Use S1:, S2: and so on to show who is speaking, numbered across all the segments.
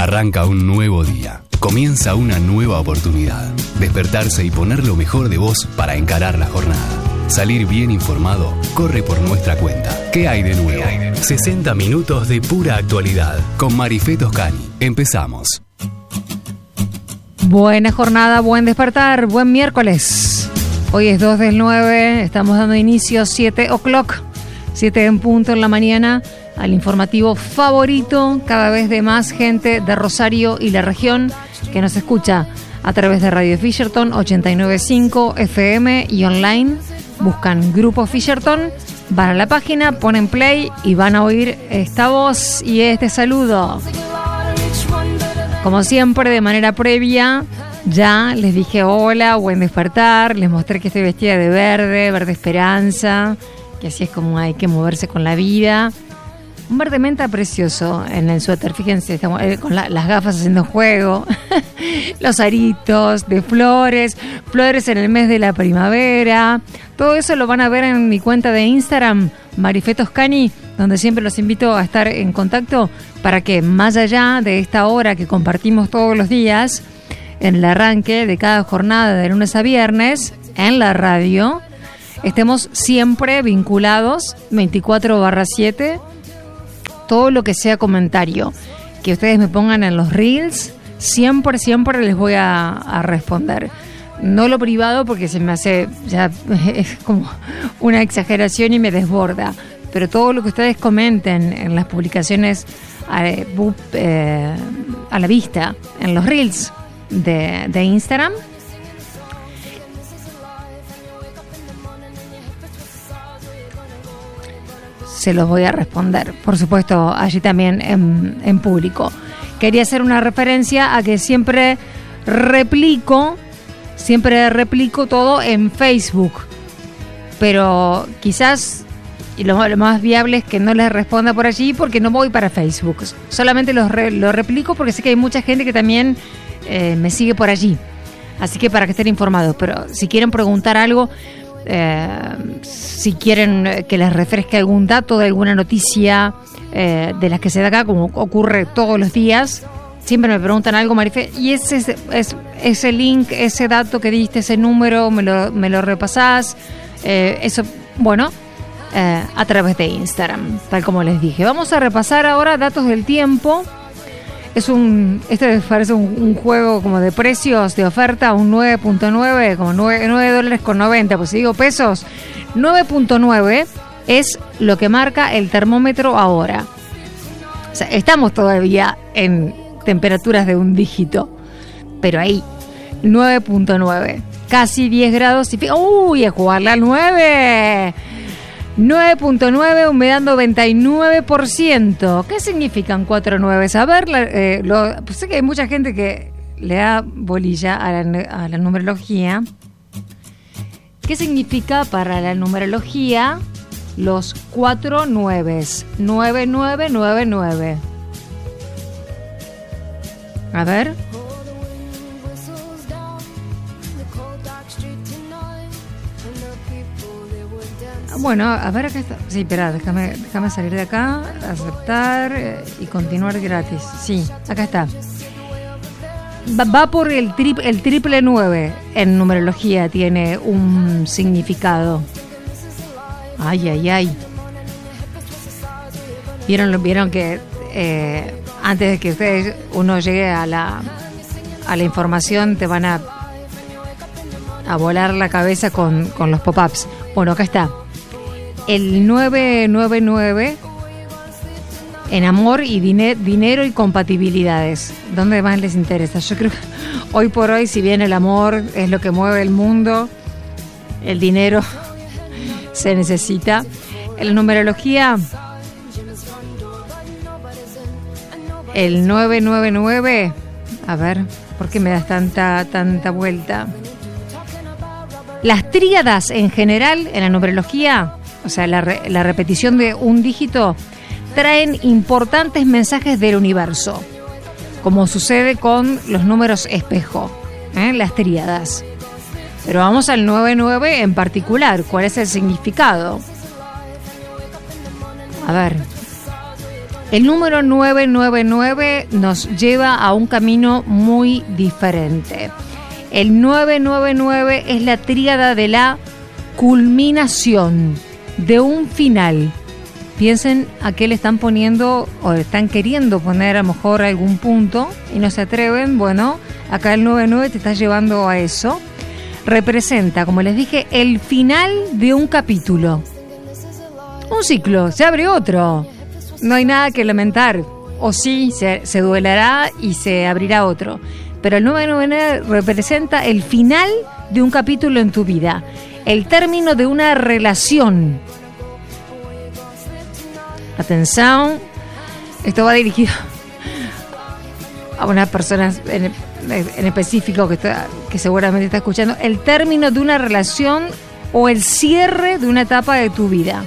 S1: Arranca un nuevo día. Comienza una nueva oportunidad. Despertarse y poner lo mejor de vos para encarar la jornada. Salir bien informado corre por nuestra cuenta. ¿Qué hay de nuevo? 60 minutos de pura actualidad con Marifé Toscani. Empezamos.
S2: Buena jornada, buen despertar, buen miércoles. Hoy es 2 del 9, estamos dando inicio 7 o'clock, 7 en punto en la mañana, al informativo favorito cada vez de más gente de Rosario y la región que nos escucha a través de Radio Fisherton 89.5 FM y online. Buscan Grupo Fisherton, van a la página, ponen play y van a oír esta voz y este saludo. Como siempre, de manera previa, ya les dije hola, buen despertar, les mostré que estoy vestida de verde esperanza, que así es como hay que moverse con la vida. Un verde menta precioso en el suéter, fíjense, estamos con las gafas haciendo juego, los aritos de flores en el mes de la primavera. Todo eso lo van a ver en mi cuenta de Instagram, Marifé Toscani, donde siempre los invito a estar en contacto para que más allá de esta hora que compartimos todos los días, en el arranque de cada jornada de lunes a viernes, en la radio, estemos siempre vinculados 24/7, todo lo que sea comentario que ustedes me pongan en los reels, siempre les voy a responder. No lo privado porque se me hace, ya es como una exageración y me desborda, pero todo lo que ustedes comenten en las publicaciones a la vista, en los reels de Instagram, se los voy a responder, por supuesto, allí también en público. Quería hacer una referencia a que siempre replico todo en Facebook, pero quizás lo más viable es que no les responda por allí porque no voy para Facebook. Solamente lo replico porque sé que hay mucha gente que también me sigue por allí. Así que para que estén informados, pero si quieren preguntar algo, si quieren que les refresque algún dato de alguna noticia de las que se da acá, como ocurre todos los días, siempre me preguntan algo, Marifé, y ese link, ese dato que diste, ese número, me lo repasás, eso, bueno, a través de Instagram, tal como les dije. Vamos a repasar ahora datos del tiempo. Este parece un juego como de precios, de oferta, un 9.9, como $9.90, pues si digo pesos, 9.9 es lo que marca el termómetro ahora. O sea, estamos todavía en temperaturas de un dígito, pero ahí, 9.9, casi 10 grados, ¡uy! A jugarla al 9. 9.9, humedad 99%. ¿Qué significan 4 nueves? A ver, pues sé que hay mucha gente que le da bolilla a la numerología. ¿Qué significa para la numerología los 4 nueves? 9999. A ver. Bueno, a ver, acá está. Sí, espera, déjame salir de acá, aceptar y continuar gratis. Sí, acá está. Va por el triple 9 en numerología, tiene un significado. Ay. Vieron que antes de que uno llegue a la información, te van a volar la cabeza con los pop-ups. Bueno, acá está. El 999 en amor y dinero y compatibilidades. ¿Dónde más les interesa? Yo creo que hoy por hoy, si bien el amor es lo que mueve el mundo, el dinero se necesita. En la numerología, el 999, a ver, ¿por qué me das tanta vuelta? Las tríadas en general en la numerología, o sea, la repetición de un dígito, traen importantes mensajes del universo, como sucede con los números espejo, las tríadas. Pero vamos al 99 en particular. ¿Cuál es el significado? A ver. El número 999 nos lleva a un camino muy diferente. El 999 es la tríada de la culminación, de un final. Piensen a qué le están poniendo o están queriendo poner a lo mejor algún punto y no se atreven. Bueno, acá el 99 te está llevando a eso. Representa, como les dije, el final de un capítulo. Un ciclo, se abre otro. No hay nada que lamentar. O sí, se duelará y se abrirá otro. Pero el 999 representa el final de un capítulo en tu vida. El término de una relación. Atención, esto va dirigido a una persona en específico que seguramente está escuchando. El término de una relación o el cierre de una etapa de tu vida.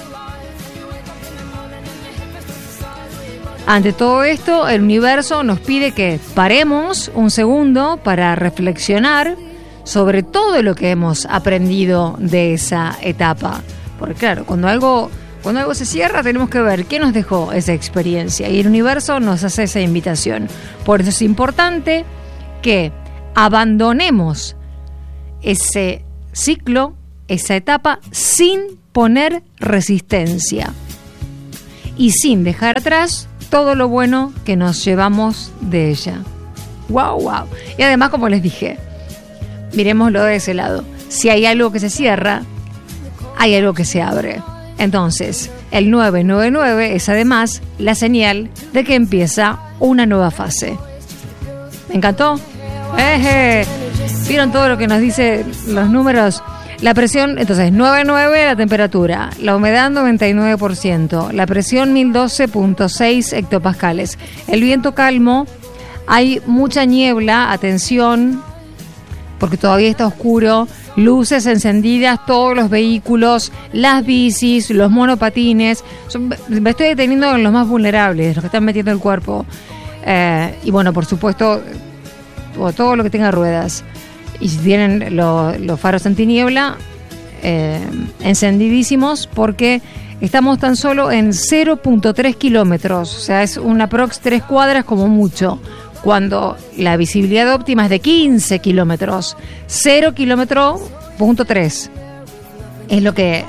S2: Ante todo esto, el universo nos pide que paremos un segundo para reflexionar sobre todo lo que hemos aprendido de esa etapa. Porque claro, cuando algo se cierra, tenemos que ver qué nos dejó esa experiencia. Y el universo nos hace esa invitación. Por eso es importante que abandonemos ese ciclo, esa etapa, sin poner resistencia. Y sin dejar atrás todo lo bueno que nos llevamos de ella. ¡Wow, wow! Y además, como les dije, miremoslo de ese lado. Si hay algo que se cierra, hay algo que se abre. Entonces, el 999 es además la señal de que empieza una nueva fase. ¿Me encantó? ¿Vieron todo lo que nos dice los números? La presión, entonces, 99 la temperatura, la humedad 99%, la presión 1012.6 hectopascales, el viento calmo, hay mucha niebla, atención, porque todavía está oscuro, luces encendidas, todos los vehículos, las bicis, los monopatines. Me estoy deteniendo en los más vulnerables, los que están metiendo el cuerpo. Y bueno, por supuesto, todo lo que tenga ruedas. Y si tienen los faros antiniebla encendidísimos, porque estamos tan solo en 0.3 kilómetros. O sea, es una aprox 3 cuadras como mucho. Cuando la visibilidad óptima es de 15 kilómetros, 0 kilómetro, punto 3. Es lo que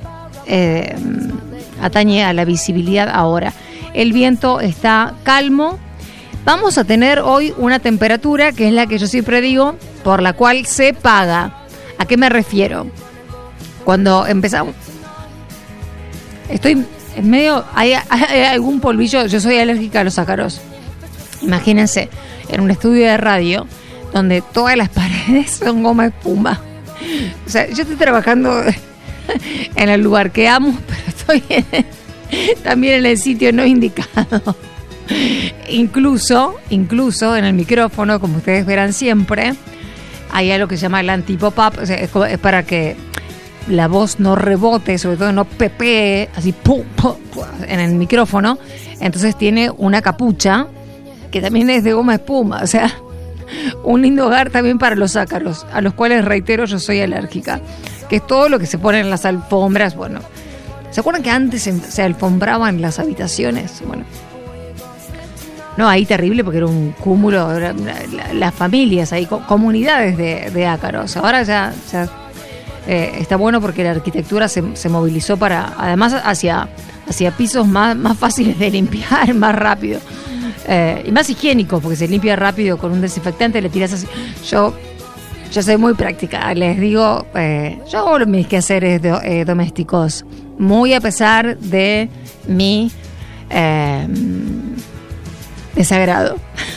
S2: atañe a la visibilidad ahora. El viento está calmo. Vamos a tener hoy una temperatura que es la que yo siempre digo, por la cual se paga. ¿A qué me refiero? Cuando empezamos... Estoy en medio... Hay algún polvillo. Yo soy alérgica a los ácaros. Imagínense, en un estudio de radio donde todas las paredes son goma espuma. O sea, yo estoy trabajando en el lugar que amo, pero estoy también en el sitio no indicado. Incluso en el micrófono, como ustedes verán siempre, hay algo que se llama el anti-pop-up. O sea, es para que la voz no rebote, sobre todo no pepee así pum, pum, pum, en el micrófono. Entonces tiene una capucha que también es de goma espuma, o sea, un lindo hogar también para los ácaros, a los cuales, reitero, yo soy alérgica, que es todo lo que se pone en las alfombras. Bueno, ¿se acuerdan que antes se alfombraban las habitaciones? Bueno, no, ahí terrible porque era un cúmulo, las familias, ahí comunidades de ácaros. Ahora ya está bueno porque la arquitectura se movilizó para, además, hacia pisos más fáciles de limpiar, más rápido. Y más higiénico, porque se limpia rápido con un desinfectante, le tiras así. Yo soy muy práctica, les digo, yo hago mis quehaceres domésticos, muy a pesar de mi desagrado.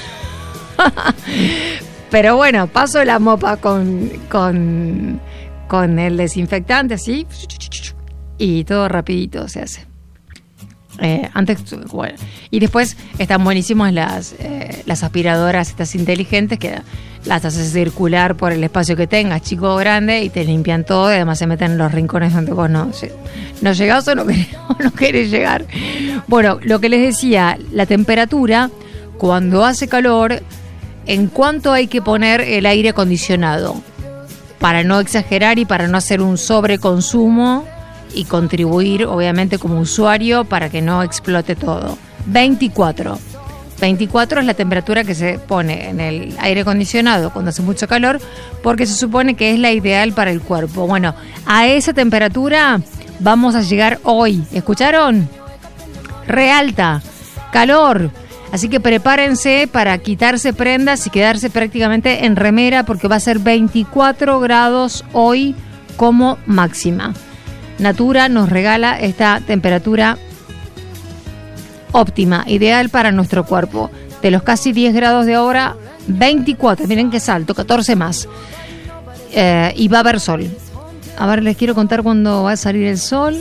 S2: Pero bueno, paso la mopa con el desinfectante así, y todo rapidito se hace. Antes, bueno, y después están buenísimas las aspiradoras estas inteligentes que las haces circular por el espacio que tengas, chico o grande, y te limpian todo, y además se meten en los rincones donde vos no llegás o no querés llegar. Bueno, lo que les decía, la temperatura, cuando hace calor, ¿en cuánto hay que poner el aire acondicionado? Para no exagerar y para no hacer un sobreconsumo y contribuir, obviamente, como usuario para que no explote todo. 24. 24 es la temperatura que se pone en el aire acondicionado cuando hace mucho calor, porque se supone que es la ideal para el cuerpo. Bueno, a esa temperatura vamos a llegar hoy. ¿Escucharon? Re alta, calor. Así que prepárense para quitarse prendas y quedarse prácticamente en remera, porque va a ser 24 grados hoy como máxima. Natura nos regala esta temperatura óptima, ideal para nuestro cuerpo. De los casi 10 grados de ahora, 24. Miren qué salto, 14 más. Y va a haber sol. A ver, les quiero contar cuándo va a salir el sol.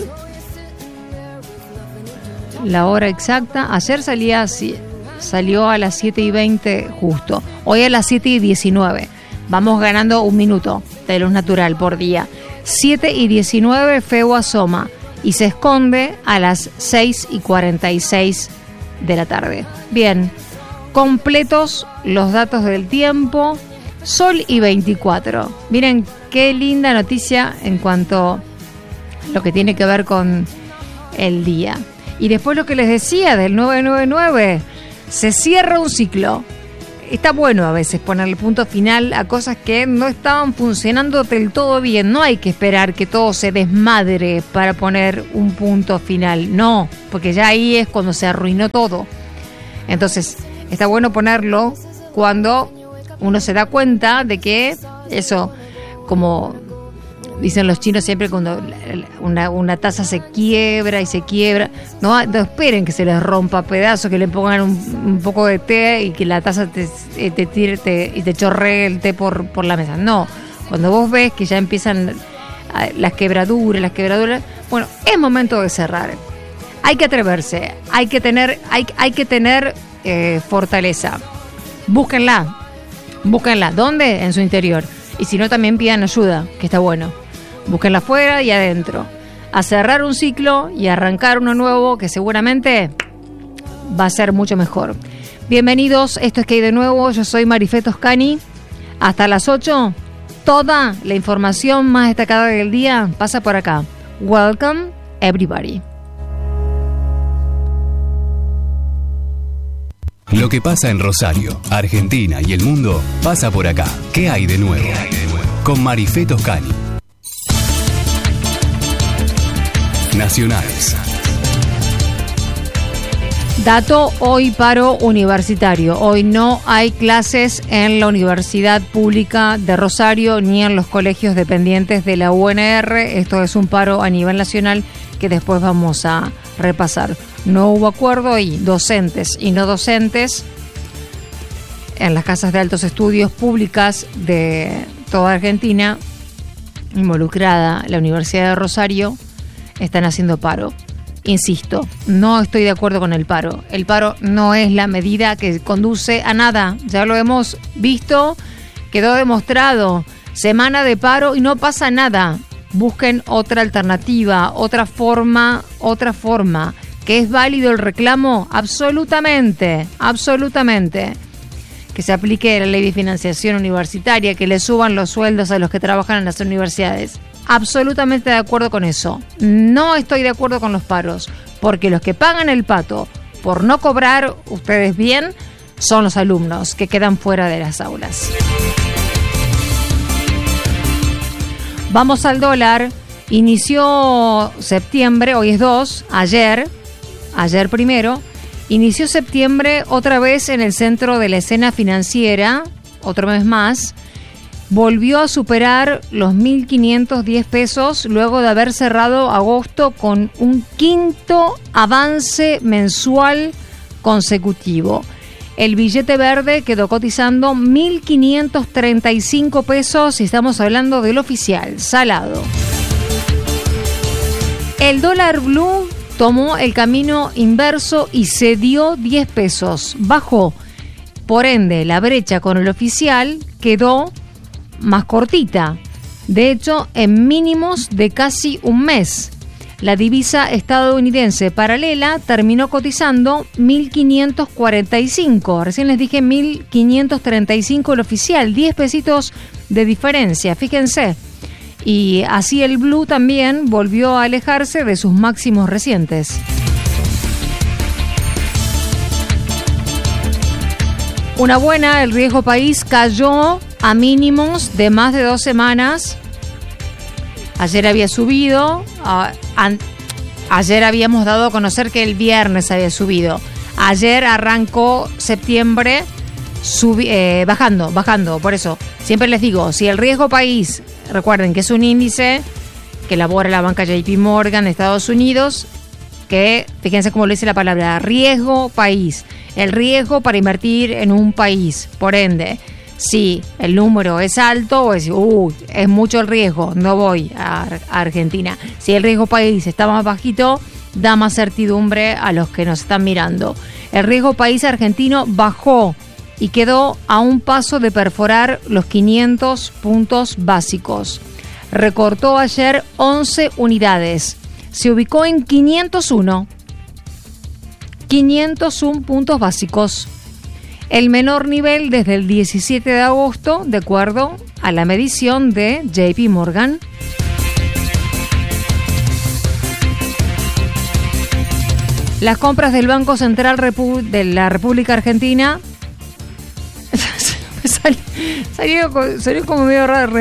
S2: La hora exacta. Ayer salió a las 7:20 justo. Hoy a las 7:19. Vamos ganando un minuto de luz natural por día. 7:19 Feo asoma y se esconde a las 6:46 de la tarde. Bien, completos los datos del tiempo. Sol y 24. Miren qué linda noticia en cuanto a lo que tiene que ver con el día. Y después lo que les decía del 999, se cierra un ciclo. Está bueno a veces ponerle punto final a cosas que no estaban funcionando del todo bien. No hay que esperar que todo se desmadre para poner un punto final. No, porque ya ahí es cuando se arruinó todo. Entonces, está bueno ponerlo cuando uno se da cuenta de que eso, como dicen los chinos siempre, cuando una taza se quiebra y se quiebra, no esperen que se les rompa pedazos, que le pongan un poco de té y que la taza te tire y te chorree el té por la mesa. No, cuando vos ves que ya empiezan las quebraduras, bueno, es momento de cerrar. Hay que atreverse, hay que tener fortaleza. Búsquenla. ¿Dónde? En su interior. Y si no, también pidan ayuda, que está bueno. Búsquenla afuera y adentro. A cerrar un ciclo y arrancar uno nuevo que seguramente va a ser mucho mejor. Bienvenidos, esto es Que hay de nuevo. Yo soy Marifé Toscani. Hasta las 8, toda la información más destacada del día pasa por acá. Welcome, everybody.
S1: Lo que pasa en Rosario, Argentina y el mundo pasa por acá. ¿Qué hay de nuevo? Con Marifé Toscani. Nacionales.
S2: Dato, hoy paro universitario. Hoy no hay clases en la Universidad Pública de Rosario ni en los colegios dependientes de la UNR. Esto es un paro a nivel nacional que después vamos a repasar. No hubo acuerdo y docentes y no docentes en las casas de altos estudios públicas de toda Argentina, involucrada la Universidad de Rosario, están haciendo paro. Insisto, no estoy de acuerdo con el paro. El paro no es la medida que conduce a nada. Ya lo hemos visto, quedó demostrado. Semana de paro y no pasa nada. Busquen otra alternativa, otra forma. ¿Que es válido el reclamo? Absolutamente. Que se aplique la ley de financiación universitaria, que le suban los sueldos a los que trabajan en las universidades. Absolutamente de acuerdo con eso. No estoy de acuerdo con los paros, porque los que pagan el pato por no cobrar ustedes bien son los alumnos que quedan fuera de las aulas. Vamos al dólar. Inició septiembre, hoy es 2, ayer primero, inició septiembre otra vez en el centro de la escena financiera, otro mes más. Volvió a superar los 1.510 pesos luego de haber cerrado agosto con un quinto avance mensual consecutivo. El billete verde quedó cotizando 1.535 pesos y estamos hablando del oficial, salado. El dólar blue tomó el camino inverso y cedió 10 pesos. Bajó. Por ende, la brecha con el oficial quedó más cortita. De hecho, en mínimos de casi un mes. La divisa estadounidense paralela terminó cotizando 1.545. Recién les dije 1.535 el oficial. 10 pesitos de diferencia, fíjense. Y así el blue también volvió a alejarse de sus máximos recientes. Una buena, el riesgo país cayó a mínimos de más de 2 semanas. Ayer había subido, ayer habíamos dado a conocer que el viernes había subido. Ayer arrancó septiembre bajando. Por eso, siempre les digo, si el riesgo país, recuerden que es un índice que elabora la banca JP Morgan de Estados Unidos, que, fíjense cómo lo dice la palabra, riesgo país. El riesgo para invertir en un país. Por ende, si el número es alto, o es mucho el riesgo, no voy a Argentina. Si el riesgo país está más bajito, da más certidumbre a los que nos están mirando. El riesgo país argentino bajó y quedó a un paso de perforar los 500 puntos básicos. Recortó ayer 11 unidades. Se ubicó en 501 puntos básicos. El menor nivel desde el 17 de agosto, de acuerdo a la medición de JP Morgan. Las compras del Banco Central de la República Argentina salió como medio raro,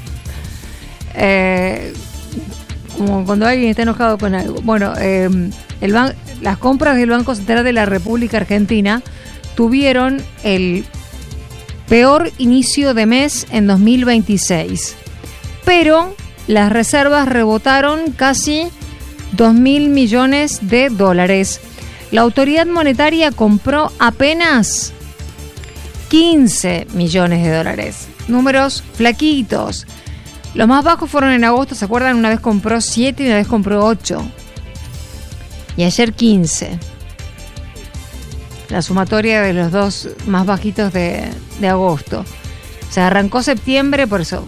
S2: como cuando alguien está enojado con algo. Bueno, las compras del Banco Central de la República Argentina tuvieron el peor inicio de mes en 2026, pero las reservas rebotaron casi 2.000 millones de dólares. La autoridad monetaria compró apenas 15 millones de dólares. Números flaquitos. Los más bajos fueron en agosto, ¿se acuerdan? Una vez compró 7 y una vez compró 8. Y ayer 15. La sumatoria de los dos más bajitos de agosto. Se arrancó septiembre, por eso,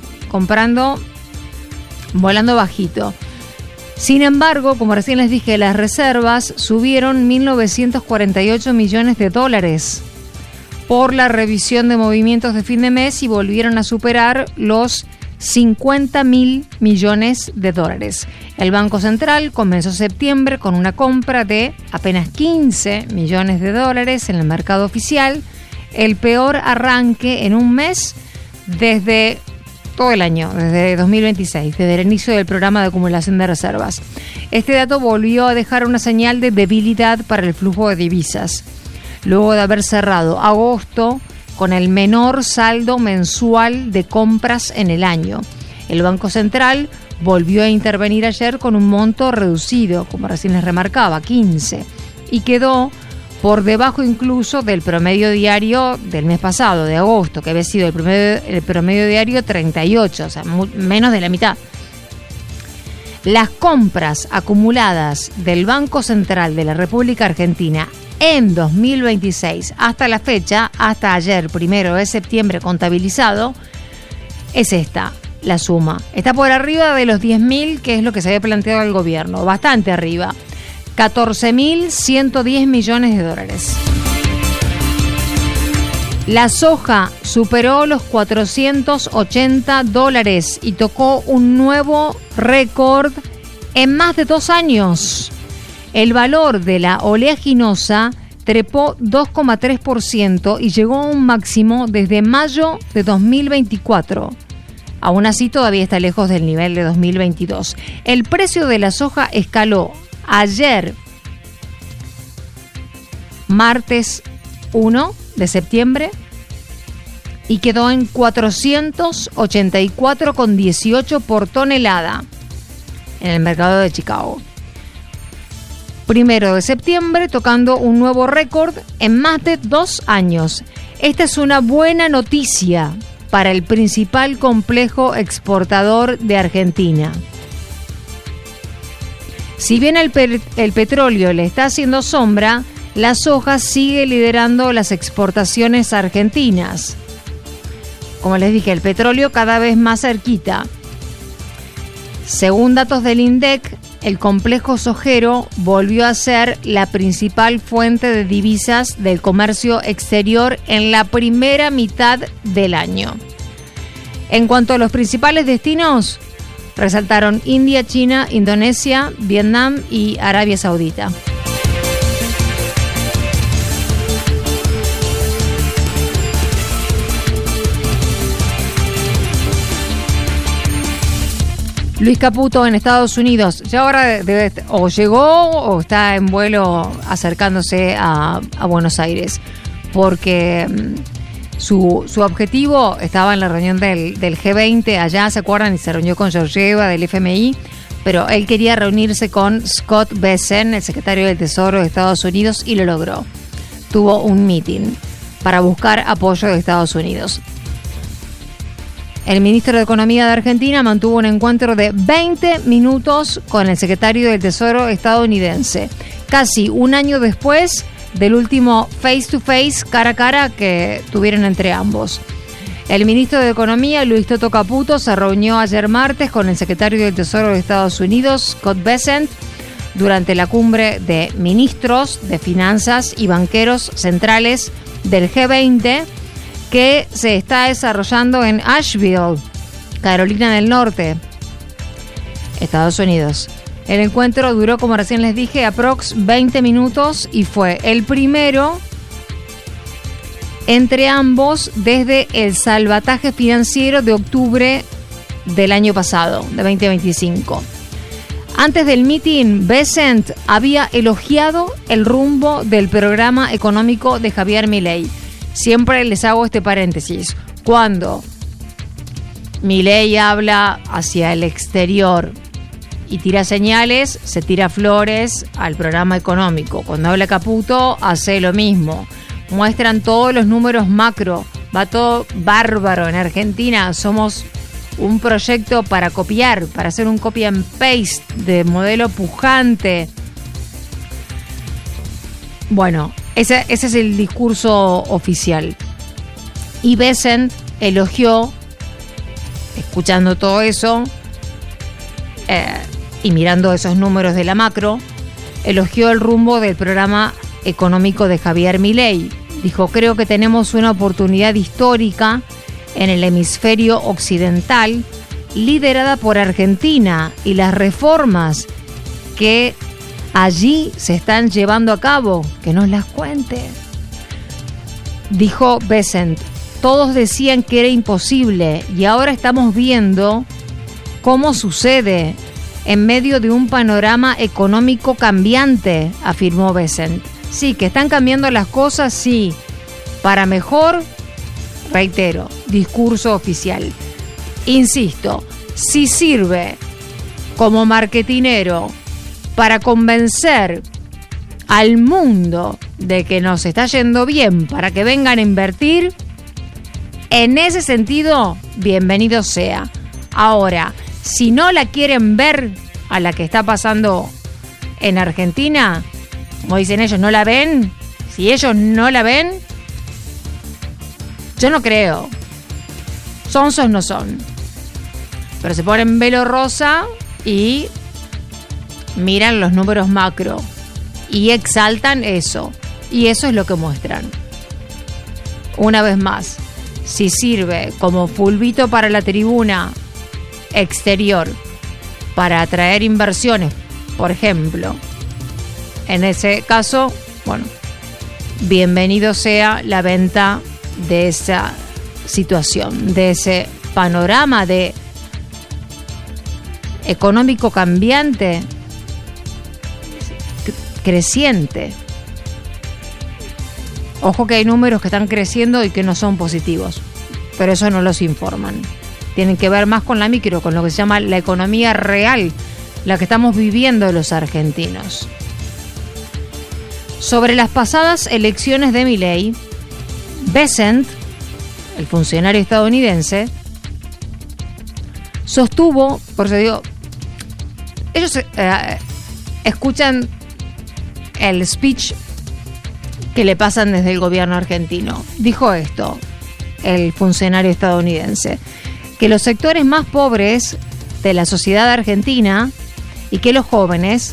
S2: volando bajito. Sin embargo, como recién les dije, las reservas subieron 1.948 millones de dólares por la revisión de movimientos de fin de mes y volvieron a superar los 50.000 millones de dólares. El Banco Central comenzó septiembre con una compra de apenas 15 millones de dólares en el mercado oficial, el peor arranque en un mes desde todo el año, desde 2026, desde el inicio del programa de acumulación de reservas. Este dato volvió a dejar una señal de debilidad para el flujo de divisas, luego de haber cerrado agosto con el menor saldo mensual de compras en el año. El Banco Central volvió a intervenir ayer con un monto reducido, como recién les remarcaba, 15, y quedó por debajo incluso del promedio diario del mes pasado, de agosto, que había sido el promedio diario 38, o sea, menos de la mitad. Las compras acumuladas del Banco Central de la República Argentina en 2026 hasta la fecha, hasta ayer, 1 de septiembre contabilizado, es esta, la suma. Está por arriba de los 10.000, que es lo que se había planteado el gobierno, bastante arriba. 14.110 millones de dólares. La soja superó los 480 dólares y tocó un nuevo récord en más de 2 años. El valor de la oleaginosa trepó 2,3% y llegó a un máximo desde mayo de 2024. Aún así, todavía está lejos del nivel de 2022. El precio de la soja escaló ayer, martes 1 de septiembre, y quedó en 484,18 por tonelada en el mercado de Chicago. 1 de septiembre, tocando un nuevo récord en más de 2 años. Esta es una buena noticia para el principal complejo exportador de Argentina. Si bien el petróleo le está haciendo sombra, la soja sigue liderando las exportaciones argentinas. Como les dije, el petróleo cada vez más cerquita. Según datos del INDEC, el complejo sojero volvió a ser la principal fuente de divisas del comercio exterior en la primera mitad del año. En cuanto a los principales destinos, resaltaron India, China, Indonesia, Vietnam y Arabia Saudita. Luis Caputo en Estados Unidos. Ya ahora o llegó o está en vuelo acercándose a Buenos Aires. Porque su objetivo estaba en la reunión del G20 allá, ¿se acuerdan? Y se reunió con Georgieva del FMI. Pero él quería reunirse con Scott Bessent, el secretario del Tesoro de Estados Unidos, y lo logró. Tuvo un meeting para buscar apoyo de Estados Unidos. El ministro de Economía de Argentina mantuvo un encuentro de 20 minutos con el secretario del Tesoro estadounidense, casi un año después del último face-to-face, cara a cara, que tuvieron entre ambos. El ministro de Economía, Luis Toto Caputo, se reunió ayer martes con el secretario del Tesoro de Estados Unidos, Scott Bessent, durante la cumbre de ministros de finanzas y banqueros centrales del G20, que se está desarrollando en Asheville, Carolina del Norte, Estados Unidos. El encuentro duró, como recién les dije, aprox 20 minutos y fue el primero entre ambos desde el salvataje financiero de octubre del año pasado, de 2025. Antes del meeting, Bessent había elogiado el rumbo del programa económico de Javier Milei. Siempre les hago este paréntesis. Cuando Milei habla hacia el exterior y tira señales, se tira flores al programa económico. Cuando habla Caputo, hace lo mismo. Muestran todos los números macro. Va todo bárbaro en Argentina. Somos un proyecto para copiar, para hacer un copy and paste de modelo pujante. Bueno, ese es el discurso oficial. Y Bessent elogió, escuchando todo eso y mirando esos números de la macro, elogió el rumbo del programa económico de Javier Milei. Dijo: creo que tenemos una oportunidad histórica en el hemisferio occidental, liderada por Argentina, y las reformas que allí se están llevando a cabo, que nos las cuente. Dijo Bessent: todos decían que era imposible y ahora estamos viendo cómo sucede en medio de un panorama económico cambiante, afirmó Bessent. Sí, que están cambiando las cosas, sí, para mejor, reitero, discurso oficial. Insisto, si sirve como marketinero para convencer al mundo de que nos está yendo bien, para que vengan a invertir, en ese sentido, bienvenido sea. Ahora, si no la quieren ver a la que está pasando en Argentina, como dicen ellos, ¿no la ven? Si ellos no la ven, yo no creo. Sonsos no son. Pero se ponen velo rosa y miran los números macro y exaltan eso. Y eso es lo que muestran. Una vez más, si sirve como fulbito para la tribuna exterior, para atraer inversiones, por ejemplo, en ese caso, bueno, bienvenido sea la venta de esa situación, de ese panorama de económico cambiante, creciente. Ojo que hay números que están creciendo y que no son positivos, pero eso no los informan. Tienen que ver más con la micro, con lo que se llama la economía real, la que estamos viviendo los argentinos. Sobre las pasadas elecciones de Milei, Bessent, el funcionario estadounidense, sostuvo, por eso digo, ellos escuchan el speech que le pasan desde el gobierno argentino. Dijo esto, el funcionario estadounidense, que los sectores más pobres de la sociedad argentina y que los jóvenes...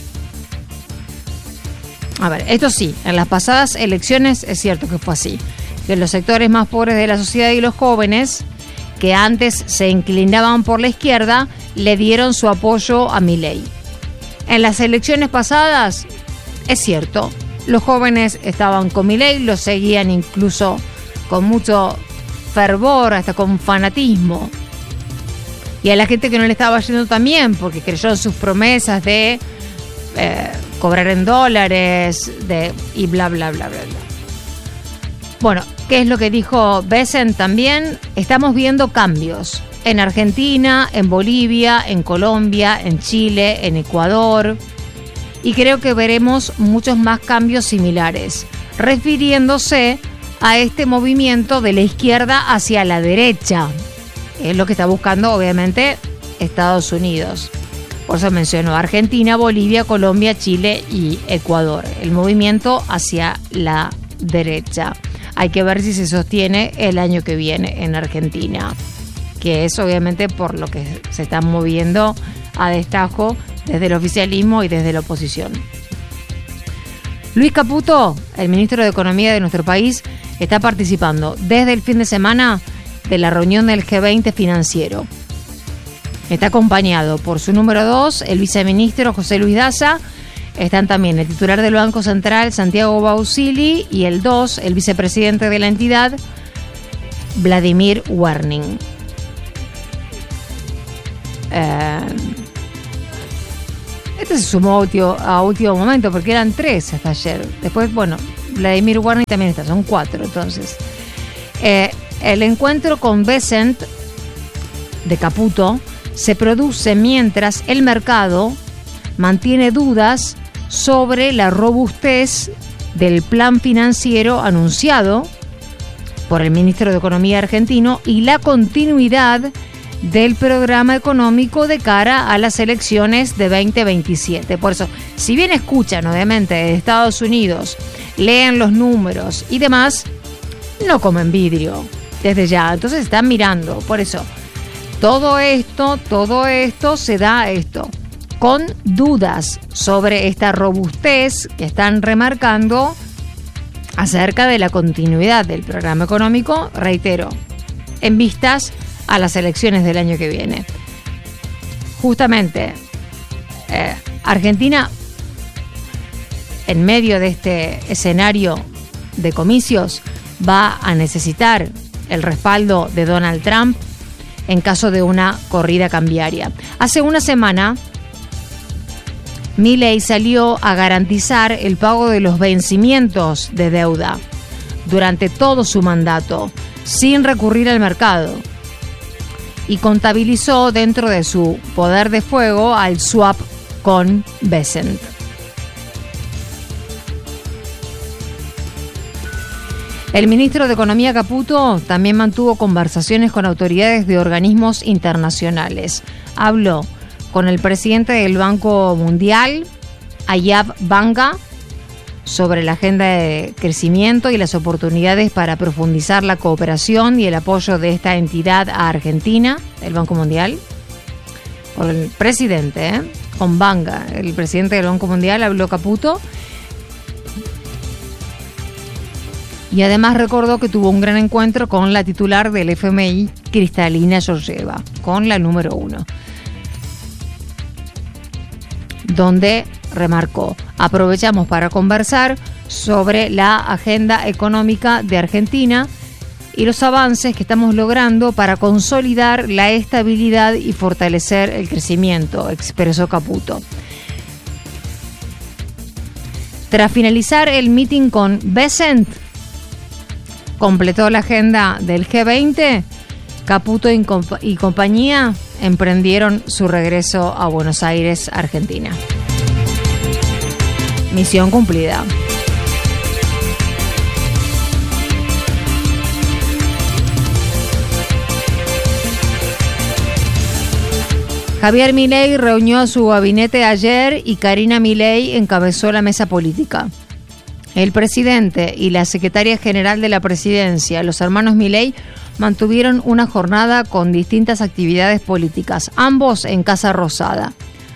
S2: A ver, esto sí, en las pasadas elecciones es cierto que fue así, que los sectores más pobres de la sociedad y los jóvenes, que antes se inclinaban por la izquierda, le dieron su apoyo a Milei. En las elecciones pasadas, es cierto, los jóvenes estaban con Milei, lo seguían incluso con mucho fervor, hasta con fanatismo. Y a la gente que no le estaba yendo también, porque creyó en sus promesas de cobrar en dólares y bla, bla, bla, bla, bla. Bueno, ¿qué es lo que dijo Bessent también? Estamos viendo cambios en Argentina, en Bolivia, en Colombia, en Chile, en Ecuador. Y creo que veremos muchos más cambios similares, refiriéndose a este movimiento de la izquierda hacia la derecha. Es lo que está buscando, obviamente, Estados Unidos. Por eso mencionó Argentina, Bolivia, Colombia, Chile y Ecuador. El movimiento hacia la derecha. Hay que ver si se sostiene el año que viene en Argentina, que es obviamente por lo que se están moviendo a destajo desde el oficialismo y desde la oposición. Luis Caputo, el ministro de Economía de nuestro país, está participando desde el fin de semana de la reunión del G20 financiero. Está acompañado por su número 2, el viceministro José Luis Daza. Están también el titular del Banco Central, Santiago Bausili, y el 2, el vicepresidente de la entidad, Vladimir Werning. Este se sumó a último momento porque eran 3 hasta ayer. Después, bueno, Vladimir Werning también está, son 4 entonces. El encuentro con Bessent de Caputo se produce mientras el mercado mantiene dudas sobre la robustez del plan financiero anunciado por el ministro de Economía argentino y la continuidad del programa económico de cara a las elecciones de 2027. Por eso, si bien escuchan obviamente de Estados Unidos, leen los números y demás, no comen vidrio desde ya. Entonces están mirando. Por eso, todo esto se da esto con dudas sobre esta robustez que están remarcando acerca de la continuidad del programa económico, reitero, en vistas a las elecciones del año que viene. Justamente, Argentina, en medio de este escenario de comicios, va a necesitar el respaldo de Donald Trump en caso de una corrida cambiaria. Hace una semana, Milei salió a garantizar el pago de los vencimientos de deuda durante todo su mandato, sin recurrir al mercado, y contabilizó dentro de su poder de fuego al swap con Bessent. El ministro de Economía Caputo también mantuvo conversaciones con autoridades de organismos internacionales. Habló con el presidente del Banco Mundial, Ayab Banga, sobre la agenda de crecimiento y las oportunidades para profundizar la cooperación y el apoyo de esta entidad a Argentina, el Banco Mundial. Con el presidente, con Banga, el presidente del Banco Mundial, habló Caputo. Y además recordó que tuvo un gran encuentro con la titular del FMI, Kristalina Georgieva, con la número 1. Donde remarcó: aprovechamos para conversar sobre la agenda económica de Argentina y los avances que estamos logrando para consolidar la estabilidad y fortalecer el crecimiento, expresó Caputo. Tras finalizar el meeting con Bessent, completó la agenda del G20, Caputo y compañía emprendieron su regreso a Buenos Aires, Argentina. Misión cumplida. Javier Milei reunió a su gabinete ayer y Karina Milei encabezó la mesa política. El presidente y la secretaria general de la presidencia, los hermanos Milei, mantuvieron una jornada con distintas actividades políticas, ambos en Casa Rosada.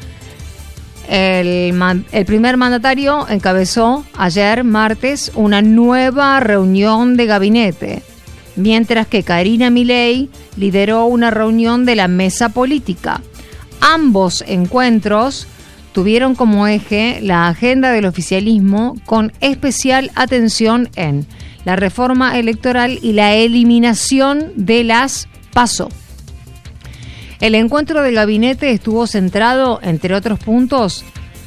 S2: El primer mandatario encabezó ayer, martes, una nueva reunión de gabinete, mientras que Karina Milei lideró una reunión de la mesa política. Ambos encuentros tuvieron como eje la agenda del oficialismo, con especial atención en la reforma electoral y la eliminación de las PASO. El encuentro del gabinete estuvo centrado, entre otros puntos,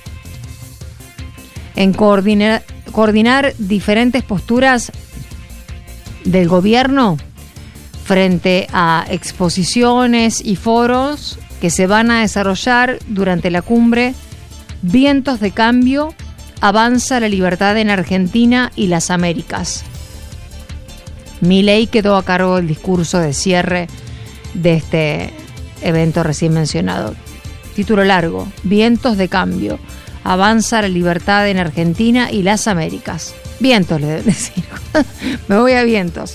S2: en coordinar diferentes posturas del gobierno frente a exposiciones y foros que se van a desarrollar durante la cumbre Vientos de Cambio, avanza la libertad en Argentina y las Américas. Milei quedó a cargo del discurso de cierre de este evento recién mencionado. Título largo: Vientos de Cambio, avanza la libertad en Argentina y las Américas. Vientos, le deben decir. Me voy a vientos.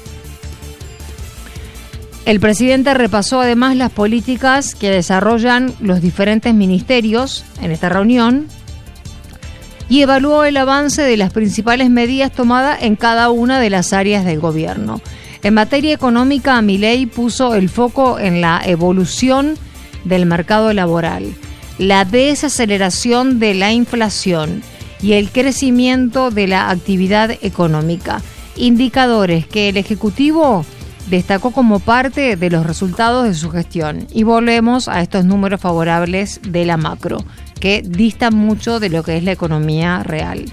S2: El presidente repasó además las políticas que desarrollan los diferentes ministerios en esta reunión y evaluó el avance de las principales medidas tomadas en cada una de las áreas del gobierno. En materia económica, Milei puso el foco en la evolución del mercado laboral, la desaceleración de la inflación y el crecimiento de la actividad económica, indicadores que el Ejecutivo destacó como parte de los resultados de su gestión. Y volvemos a estos números favorables de la macro, que distan mucho de lo que es la economía real.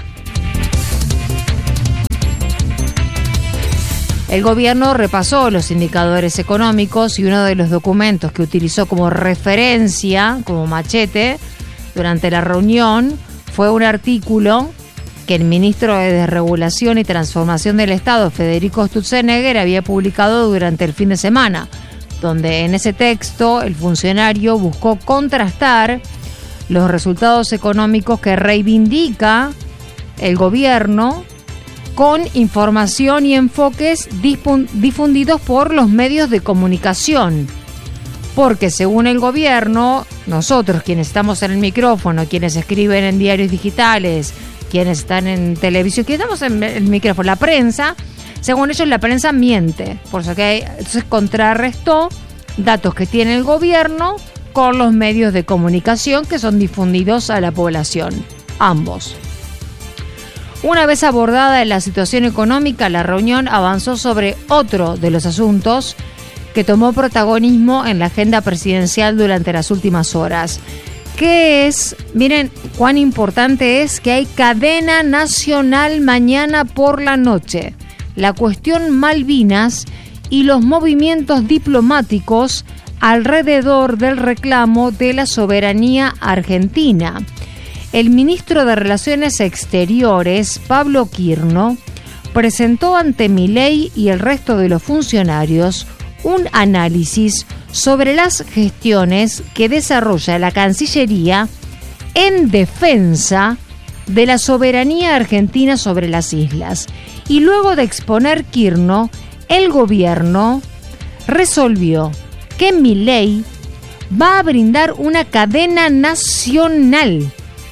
S2: El gobierno repasó los indicadores económicos y uno de los documentos que utilizó como referencia, como machete, durante la reunión fue un artículo que el ministro de Desregulación y Transformación del Estado, Federico Sturzenegger, había publicado durante el fin de semana, donde en ese texto el funcionario buscó contrastar los resultados económicos que reivindica el gobierno con información y enfoques difundidos por los medios de comunicación. Porque según el gobierno, nosotros quienes estamos en el micrófono, quienes escriben en diarios digitales, quienes están en televisión, quienes estamos en el micrófono, la prensa, según ellos la prensa miente. Por eso que entonces contrarrestó datos que tiene el gobierno con los medios de comunicación que son difundidos a la población, ambos. Una vez abordada la situación económica, la reunión avanzó sobre otro de los asuntos que tomó protagonismo en la agenda presidencial durante las últimas horas. ¿Qué es? Miren cuán importante es que hay cadena nacional mañana por la noche. La cuestión Malvinas y los movimientos diplomáticos alrededor del reclamo de la soberanía argentina. El ministro de Relaciones Exteriores, Pablo Quirno, presentó ante Milei y el resto de los funcionarios un análisis sobre las gestiones que desarrolla la Cancillería en defensa de la soberanía argentina sobre las islas. Y luego de exponer Quirno, el gobierno resolvió que Milei va a brindar una cadena nacional.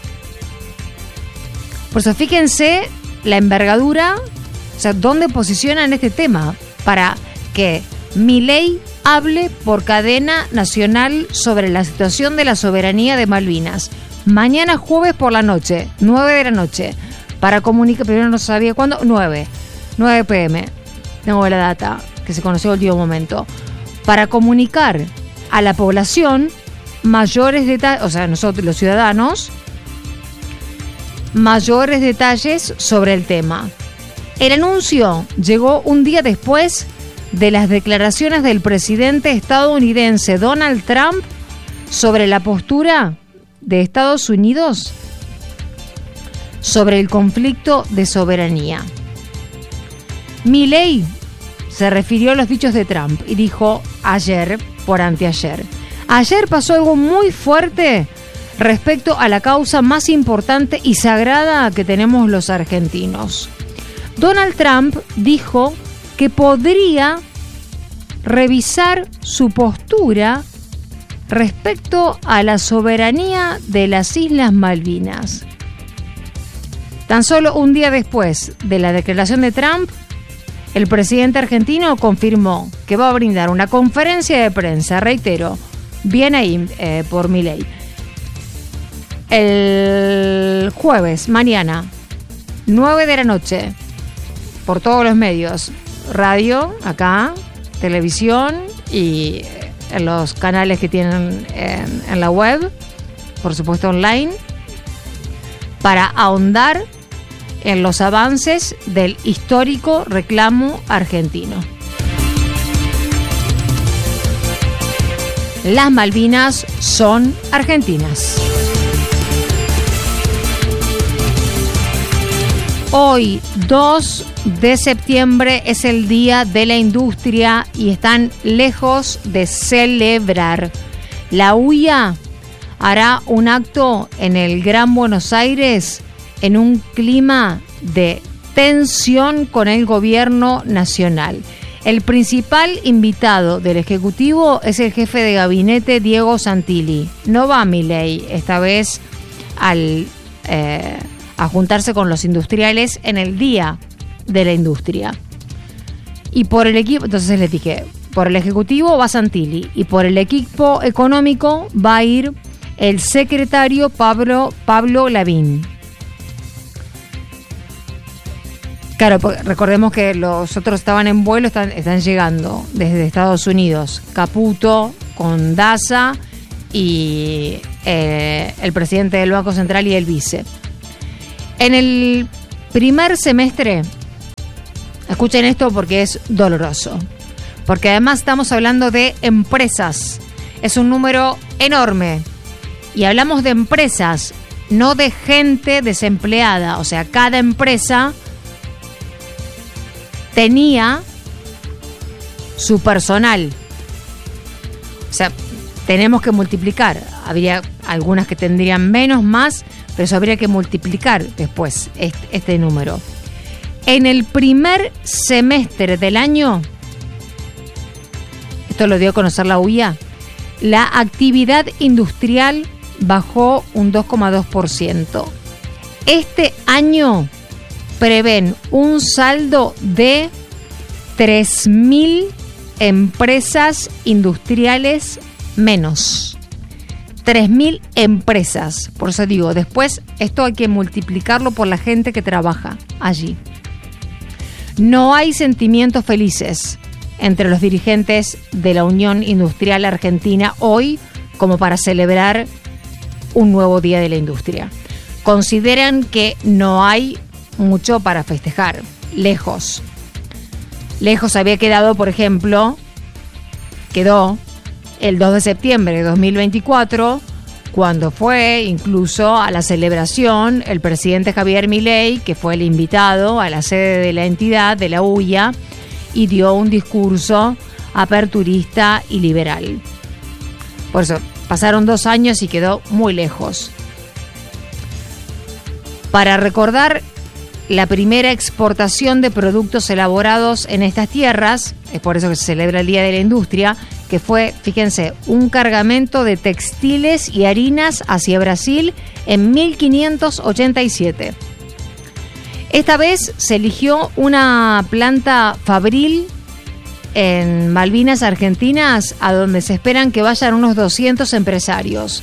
S2: Por eso fíjense la envergadura, o sea, dónde posicionan este tema para que Milei hable por cadena nacional sobre la situación de la soberanía de Malvinas. Mañana jueves por la noche, 9 de la noche, para comunicar, primero no sabía cuándo, 9 p.m. Tengo la data, que se conoció el último momento, para comunicar a la población mayores detalles, o sea, nosotros los ciudadanos, mayores detalles sobre el tema. El anuncio llegó un día después de las declaraciones del presidente estadounidense Donald Trump sobre la postura de Estados Unidos sobre el conflicto de soberanía. Milei se refirió a los dichos de Trump y dijo ayer por anteayer: ayer pasó algo muy fuerte respecto a la causa más importante y sagrada que tenemos los argentinos. Donald Trump dijo que podría revisar su postura respecto a la soberanía de las Islas Malvinas. Tan solo un día después de la declaración de Trump, el presidente argentino confirmó que va a brindar una conferencia de prensa, reitero, bien ahí por Milei, el jueves, mañana, 9 de la noche, por todos los medios, radio, acá, televisión y en los canales que tienen en la web, por supuesto online, para ahondar en los avances del histórico reclamo argentino. Las Malvinas son argentinas. Hoy, 2 de septiembre, es el Día de la Industria y están lejos de celebrar. La UIA hará un acto en el Gran Buenos Aires en un clima de tensión con el gobierno nacional. El principal invitado del Ejecutivo es el jefe de gabinete Diego Santilli. No va Milei esta vez a juntarse con los industriales en el Día de la Industria. Y por el equipo, entonces les dije, por el Ejecutivo va Santilli y por el equipo económico va a ir el secretario Pablo Lavín. Claro, recordemos que los otros estaban en vuelo, están llegando desde Estados Unidos. Caputo con Daza y el presidente del Banco Central y el vice. En el primer semestre, escuchen esto porque es doloroso, porque además estamos hablando de empresas. Es un número enorme. Y hablamos de empresas, no de gente desempleada. O sea, cada empresa tenía su personal. O sea, tenemos que multiplicar. Habría algunas que tendrían menos, más, pero eso habría que multiplicar después este número. En el primer semestre del año, esto lo dio a conocer la UIA, la actividad industrial bajó un 2,2%. Este año prevén un saldo de 3.000 empresas industriales menos. 3.000 empresas. Por eso digo, después esto hay que multiplicarlo por la gente que trabaja allí. No hay sentimientos felices entre los dirigentes de la Unión Industrial Argentina hoy como para celebrar un nuevo Día de la Industria. Consideran que no hay mucho para festejar. Lejos había quedado, por ejemplo, quedó el 2 de septiembre de 2024, cuando fue incluso a la celebración el presidente Javier Milei, que fue el invitado a la sede de la entidad, de la UIA, y dio un discurso aperturista y liberal. Por eso, pasaron 2 años y quedó muy lejos. Para recordar la primera exportación de productos elaborados en estas tierras, es por eso que se celebra el Día de la Industria, que fue, fíjense, un cargamento de textiles y harinas hacia Brasil en 1587. Esta vez se eligió una planta fabril en Malvinas Argentinas, a donde se esperan que vayan unos 200 empresarios.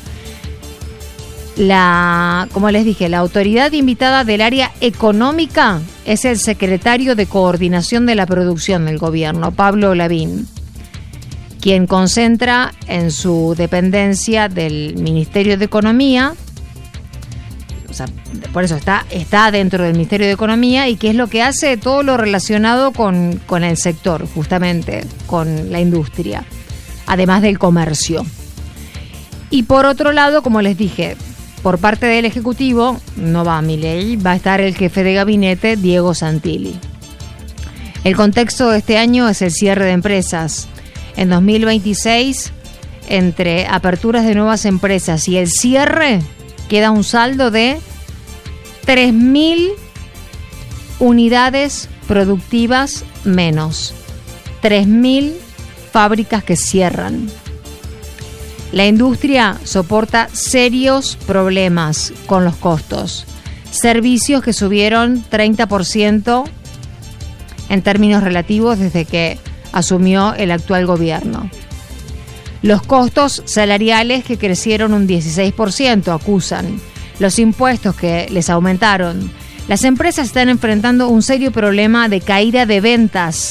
S2: Como les dije, la autoridad invitada del área económica es el secretario de Coordinación de la Producción del Gobierno, Pablo Lavín, quien concentra en su dependencia del Ministerio de Economía, o sea, por eso está dentro del Ministerio de Economía, y que es lo que hace todo lo relacionado con el sector, justamente, con la industria, además del comercio. Y por otro lado, como les dije, por parte del Ejecutivo, no va Milei, va a estar el jefe de gabinete, Diego Santilli. El contexto de este año es el cierre de empresas. En 2026, entre aperturas de nuevas empresas y el cierre, queda un saldo de 3.000 unidades productivas menos. 3.000 fábricas que cierran. La industria soporta serios problemas con los costos. Servicios que subieron 30% en términos relativos desde que asumió el actual gobierno. Los costos salariales que crecieron un 16%, acusan. Los impuestos que les aumentaron. Las empresas están enfrentando un serio problema de caída de ventas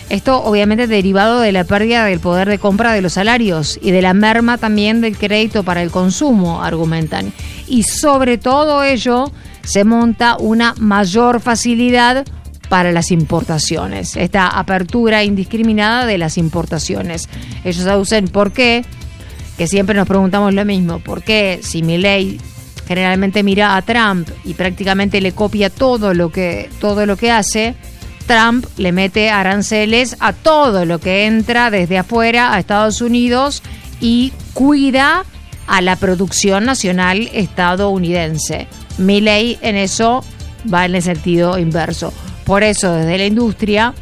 S2: Esto obviamente derivado de la pérdida del poder de compra de los salarios y de la merma también del crédito para el consumo, argumentan. Y sobre todo ello se monta una mayor facilidad para las importaciones, esta apertura indiscriminada de las importaciones. Ellos aducen por qué, que siempre nos preguntamos lo mismo, por qué si Milei generalmente mira a Trump y prácticamente le copia todo lo que hace, Trump le mete aranceles a todo lo que entra desde afuera a Estados Unidos y cuida a la producción nacional estadounidense. Milei en eso va en el sentido inverso. Por eso desde la industria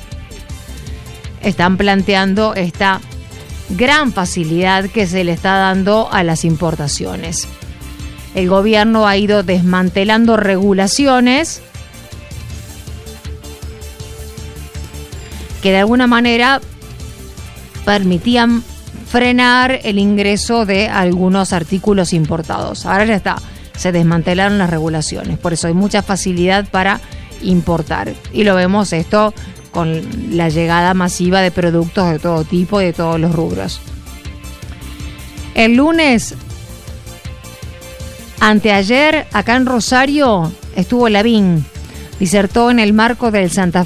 S2: están planteando esta gran facilidad que se le está dando a las importaciones. El gobierno ha ido desmantelando regulaciones que de alguna manera permitían frenar el ingreso de algunos artículos importados. Ahora ya está, se desmantelaron las regulaciones, por eso hay mucha facilidad para importar. Y lo vemos esto con la llegada masiva de productos de todo tipo y de todos los rubros. El lunes, anteayer, acá en Rosario, estuvo Lavín. Disertó en el marco del Santa